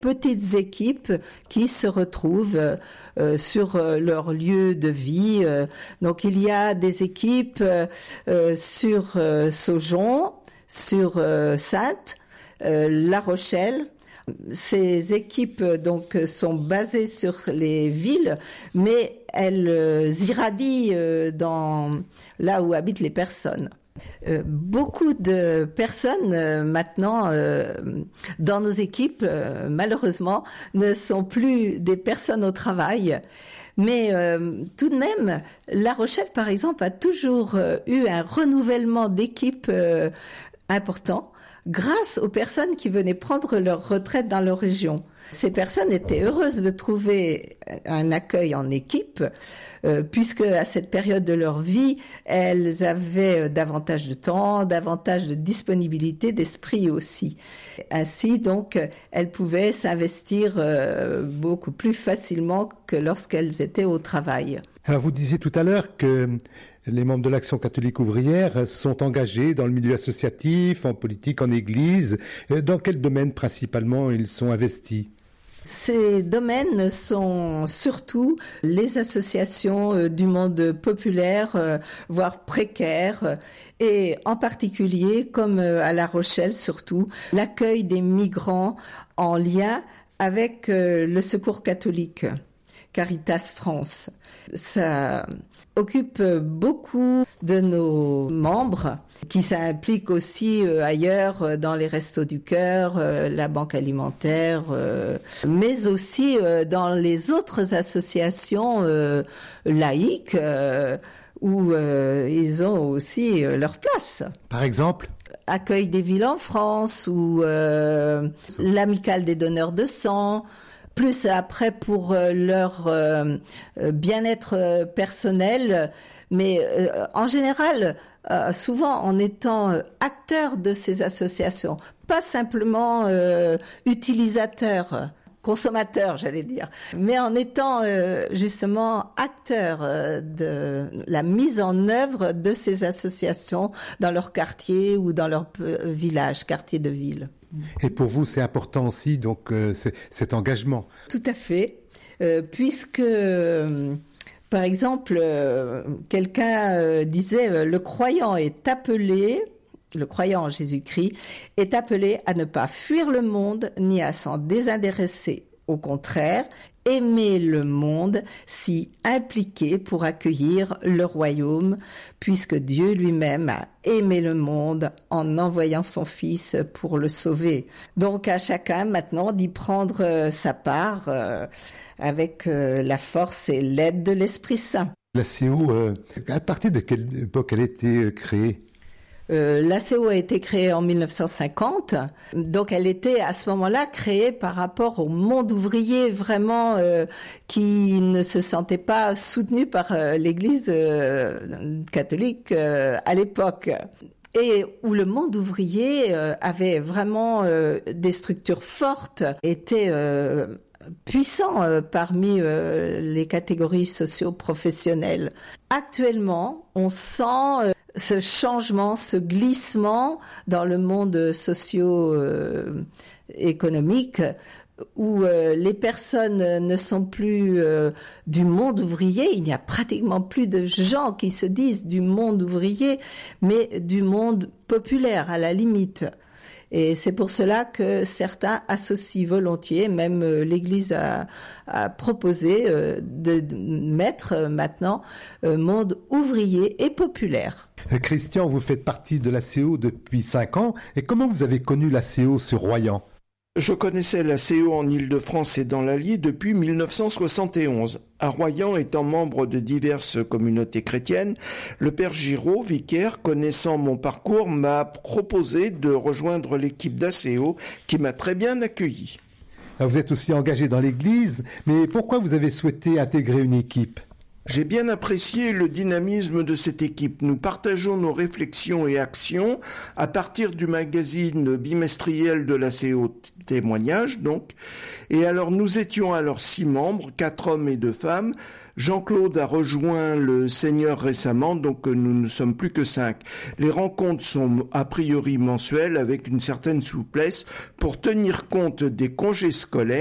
petites équipes qui se retrouvent sur leur lieu de vie. Donc il y a des équipes sur Saujon, sur Saintes, La Rochelle. Ces équipes donc sont basées sur les villes, mais elles irradient dans là où habitent les personnes. Beaucoup de personnes maintenant dans nos équipes, malheureusement, ne sont plus des personnes au travail. Mais tout de même, La Rochelle, par exemple, a toujours eu un renouvellement d'équipe important grâce aux personnes qui venaient prendre leur retraite dans leur région. Ces personnes étaient heureuses de trouver un accueil en équipe, puisque à cette période de leur vie, elles avaient davantage de temps, davantage de disponibilité d'esprit aussi. Ainsi, donc, elles pouvaient s'investir beaucoup plus facilement que lorsqu'elles étaient au travail. Alors, vous disiez tout à l'heure que les membres de l'Action catholique ouvrière sont engagés dans le milieu associatif, en politique, en église. Dans quel domaine principalement ils sont investis ? Ces domaines sont surtout les associations du monde populaire, voire précaire, et en particulier, comme à La Rochelle surtout, l'accueil des migrants en lien avec le Secours catholique, Caritas France. Ça occupe beaucoup de nos membres qui s'impliquent aussi ailleurs dans les Restos du Cœur, la Banque alimentaire, mais aussi dans les autres associations laïques où ils ont aussi leur place. Par exemple ? Accueil des villes en France ou l'Amicale des donneurs de sang. Plus après pour leur bien-être personnel, mais en général, souvent en étant acteurs de ces associations, pas simplement utilisateurs, consommateurs, j'allais dire, mais en étant justement acteurs de la mise en œuvre de ces associations dans leur quartier ou dans leur village, quartier de ville. Et pour vous, c'est important aussi, donc, cet engagement. Tout à fait, puisque, par exemple, quelqu'un disait, le croyant en Jésus-Christ, est appelé à ne pas fuir le monde, ni à s'en désintéresser. Au contraire, aimer le monde, s'y impliquer pour accueillir le royaume, puisque Dieu lui-même a aimé le monde en envoyant son Fils pour le sauver. Donc à chacun maintenant d'y prendre sa part avec la force et l'aide de l'Esprit Saint. L'ACO, à partir de quelle époque elle a été créée ? L'ACO a été créée en 1950, donc elle était à ce moment-là créée par rapport au monde ouvrier vraiment qui ne se sentait pas soutenu par l'Église catholique à l'époque. Et où le monde ouvrier avait vraiment des structures fortes, était puissant parmi les catégories socio-professionnelles. Actuellement, on sent ce changement, ce glissement dans le monde socio-économique où les personnes ne sont plus du monde ouvrier. Il n'y a pratiquement plus de gens qui se disent du monde ouvrier, mais du monde populaire à la limite. Et c'est pour cela que certains associent volontiers, même l'Église a proposé de mettre maintenant monde ouvrier et populaire. Christian, vous faites partie de l'ACO depuis 5 ans. Et comment vous avez connu l'ACO sur Royan ? Je connaissais l'ACO en Île-de-France et dans l'Allier depuis 1971. À Royan, étant membre de diverses communautés chrétiennes, le père Giraud, vicaire, connaissant mon parcours, m'a proposé de rejoindre l'équipe d'ACO qui m'a très bien accueilli. Alors vous êtes aussi engagé dans l'Église, mais pourquoi vous avez souhaité intégrer une équipe ? J'ai bien apprécié le dynamisme de cette équipe. Nous partageons nos réflexions et actions à partir du magazine bimestriel de la CO Témoignage, donc. Et alors, nous étions alors 6 membres, 4 hommes et 2 femmes. Jean-Claude a rejoint le Seigneur récemment, donc nous ne sommes plus que 5. Les rencontres sont a priori mensuelles avec une certaine souplesse pour tenir compte des congés scolaires